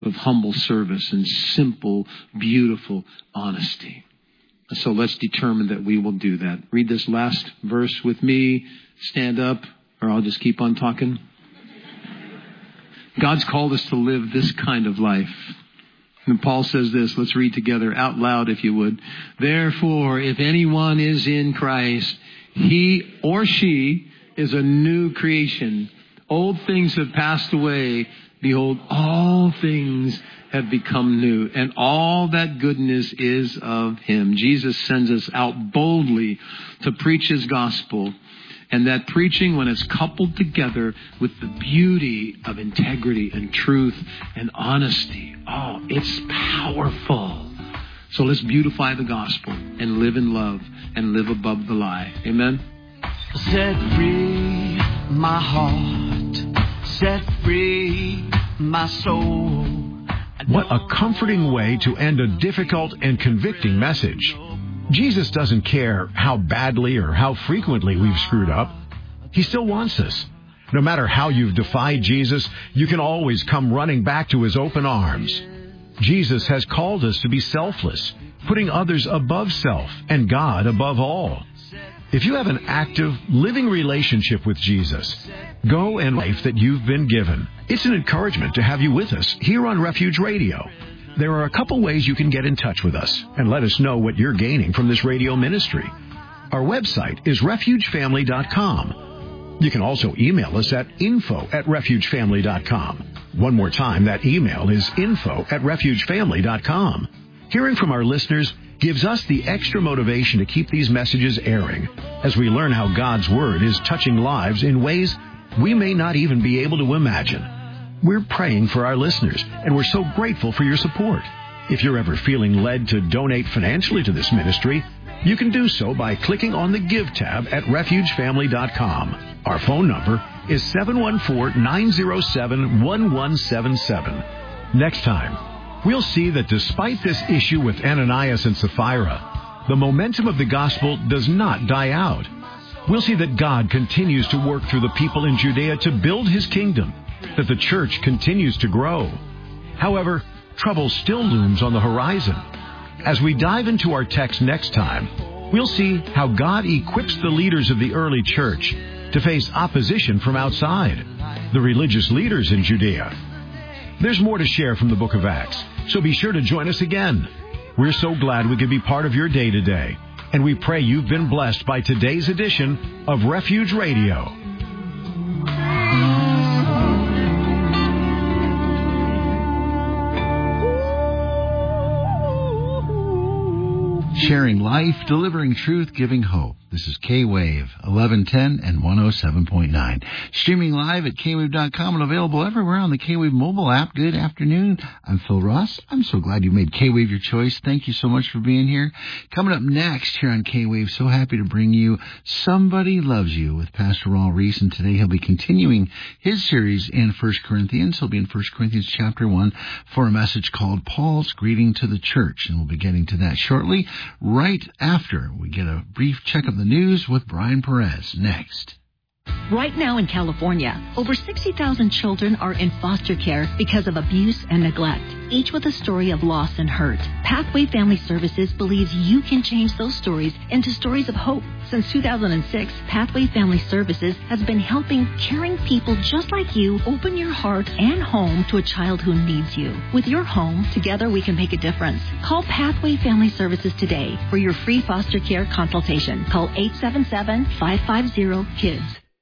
of humble service and simple, beautiful honesty. So let's determine that we will do that. Read this last verse with me. Stand up, or I'll just keep on talking. God's called us to live this kind of life. And Paul says this. Let's read together out loud, if you would. Therefore, if anyone is in Christ, he or she is a new creation. Old things have passed away. Behold, all things have become new. And all that goodness is of him. Jesus sends us out boldly to preach his gospel. And that preaching, when it's coupled together with the beauty of integrity and truth and honesty, it's powerful. So let's beautify the gospel and live in love and live above the lie. Amen? Set free my heart, set free my soul. What a comforting way to end a difficult and convicting message. Jesus doesn't care how badly or how frequently we've screwed up. He still wants us. No matter how you've defied Jesus, you can always come running back to his open arms. Jesus has called us to be selfless, putting others above self and God above all. If you have an active, living relationship with Jesus, go and life that you've been given. It's an encouragement to have you with us here on Refuge Radio. There are a couple ways you can get in touch with us and let us know what you're gaining from this radio ministry. Our website is refugefamily.com. You can also email us at info@refugefamily.com. One more time, that email is info@refugefamily.com. Hearing from our listeners gives us the extra motivation to keep these messages airing as we learn how God's Word is touching lives in ways we may not even be able to imagine. We're praying for our listeners, and we're so grateful for your support. If you're ever feeling led to donate financially to this ministry, you can do so by clicking on the Give tab at refugefamily.com. Our phone number is 714-907-1177. Next time, we'll see that despite this issue with Ananias and Sapphira, the momentum of the gospel does not die out. We'll see that God continues to work through the people in Judea to build his kingdom, that the church continues to grow. However, trouble still looms on the horizon. As we dive into our text next time, we'll see how God equips the leaders of the early church to face opposition from outside, the religious leaders in Judea. There's more to share from the book of Acts, so be sure to join us again. We're so glad we could be part of your day today, and we pray you've been blessed by today's edition of Refuge Radio. Sharing life, delivering truth, giving hope. This is K-Wave, 1110 and 107.9. Streaming live at kwave.com and available everywhere on the K-Wave mobile app. Good afternoon. I'm Phil Ross. I'm so glad you made K-Wave your choice. Thank you so much for being here. Coming up next here on K-Wave, so happy to bring you Somebody Loves You with Pastor Raul Reese. And today he'll be continuing his series in 1 Corinthians. He'll be in 1 Corinthians chapter 1 for a message called Paul's Greeting to the Church. And we'll be getting to that shortly, right after we get a brief check of the news with Brian Perez next. Right now in California, over 60,000 children are in foster care because of abuse and neglect, each with a story of loss and hurt. Pathway Family Services believes you can change those stories into stories of hope. Since 2006, Pathway Family Services has been helping caring people just like you open your heart and home to a child who needs you. With your home, together we can make a difference. Call Pathway Family Services today for your free foster care consultation. Call 877-550-KIDS.